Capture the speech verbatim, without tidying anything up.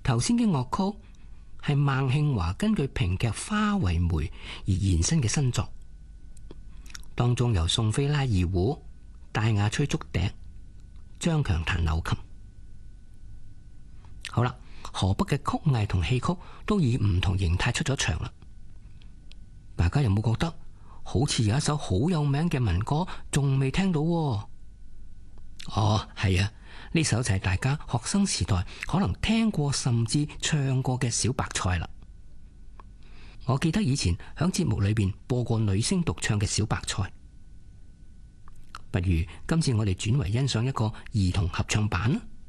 頭先嘅樂曲係孟慶華根據評劇《花為媒》而延伸嘅新作，當中由宋菲拉二胡、戴雅吹竹笛、張強彈柳琴。好啦，河北嘅曲藝同戲曲都以唔同形態出咗場啦。大家有冇覺得好似有一首好有名嘅民歌仲未聽到？哦，係啊，呢首就係大家學生時代可能聽過甚至唱過嘅小白菜啦。我記得以前響節目裏邊播過女聲獨唱嘅小白菜，不如今次我哋轉為欣賞一個兒童合唱版啦。